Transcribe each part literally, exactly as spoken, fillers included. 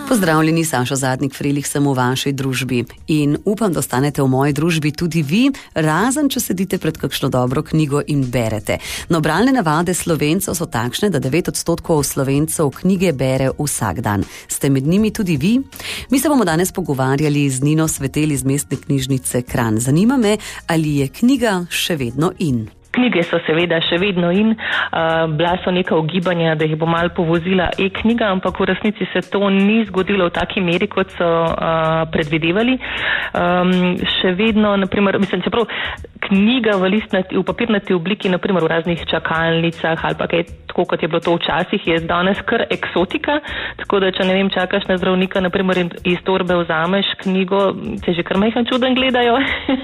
Pozdravljeni, Sašo Zadnik Frelih sem v vaši družbi in upam, da ostanete v moji družbi tudi vi, razen če sedite pred kakšno dobro knjigo in berete. No, bralne navade Slovencev so takšne, da devet odstotkov Slovencev knjige bere vsak dan. Ste med njimi tudi vi? Mi se bomo danes pogovarjali z Nino Svetelj iz Mestne knjižnice Kranj. Zanima me, ali je knjiga še vedno in? Knjige so seveda še vedno in, uh, bila so neka ugibanja, da jih bo malo povozila e-knjiga, ampak v resnici se to ni zgodilo v taki meri, kot so uh, predvidevali. Um, še vedno, naprimer, mislim, čeprav knjiga v, listnati, v papirnati obliki, naprimer v raznih čakalnicah ali pa kaj tako, kot je bilo to včasih, je danes kar eksotika, tako da če ne vem, čakaš na zdravnika, naprimer iz torbe vzameš knjigo, se že kar majhen čuden gledajo.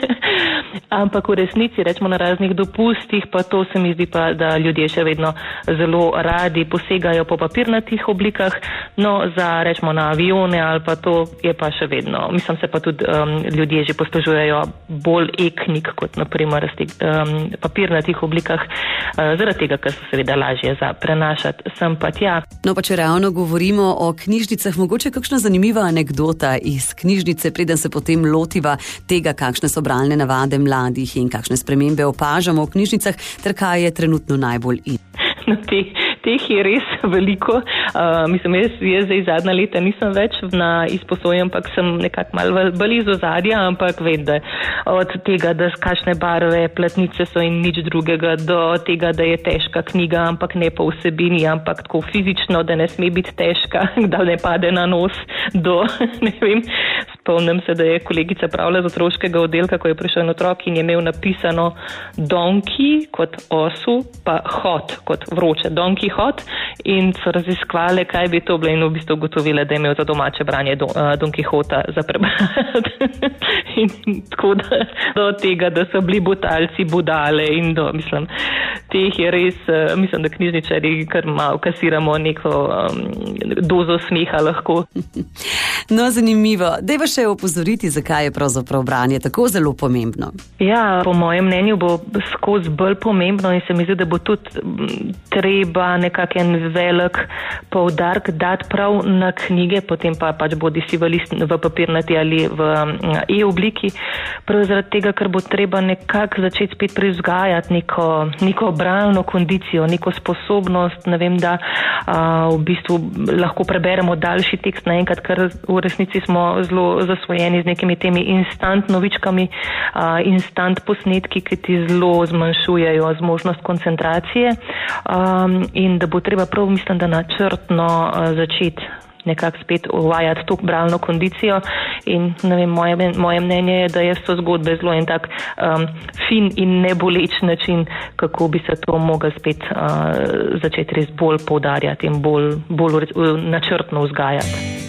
Ampak v resnici, rečemo na raznih dopustih, pa to se mi zdi pa, da ljudje še vedno zelo radi posegajo po papirnatih oblikah, no za, rečemo, na avione ali pa to je pa še vedno. Mislim, se pa tudi um, ljudje že poslužujejo bolj e-knjig kot naprimer v um, papirnatih oblikah, uh, zaradi tega, ker so seveda lažje za prenašati sem pa tja. No pa če ravno govorimo o knjižnicah, mogoče kakšna zanimiva anekdota iz knjižnice, preden se potem lotiva tega, kakšne so bralne navade mladih in kakšne spremembe opažamo v knjižnicah, ter kaj je trenutno najbolj in. No, te, teh je res veliko. Uh, mislim, jaz, jaz zdaj zadnja leta nisem več na izposoji, ampak sem nekako malo bolj iz ozadja, ampak vem, da od tega, da kakšne barve, platnice so in nič drugega, do tega, da je težka knjiga, ampak ne po vsebini, ampak tako fizično, da ne sme biti težka, da ne pade na nos, do, ne vem, spomnim se, da je kolegica pravila z otroškega oddelka, ko je prišel en otrok in je imel napisano donkey kot osu, pa hot kot vroče, donkey hot, in so raziskovali, kaj bi to bilo, in v bistvu ugotovili, da je imel za domače branje do, uh, Don Quixota za prebrati. In tako da do tega, da so bili butalci budale in do, mislim, teh je res, uh, mislim, da knjižničari kar malo kasiramo neko um, dozo smeha lahko. No, zanimivo. Dajva še opozoriti, zakaj je pravzaprav branje tako zelo pomembno. Ja, po mojem mnenju bo skozi bolj pomembno in se mi zdi, da bo tudi treba nekak en velik poudarek dati prav na knjige, potem pa pač bodi si v, list, v papirnati ali v e-obliki, prav zaradi tega, ker bo treba nekako začeti spet privzgajati neko, neko bralno kondicijo, neko sposobnost, ne vem, da a, v bistvu lahko preberemo daljši tekst naenkrat, ker v resnici smo zelo zasvojeni z nekimi temi instant novičkami, a, instant posnetki, ki ti zelo zmanjšujejo zmožnost koncentracije. Um, in da bo treba prav, mislim, da načrtno uh, začeti nekako spet uvajati to bralno kondicijo in ne vem, moje, moje mnenje je, da je so zgodbe zelo en tak um, fin in neboleč način, kako bi se to mogel spet uh, začeti res bolj poudarjati in bolj, bolj uh, načrtno vzgajati.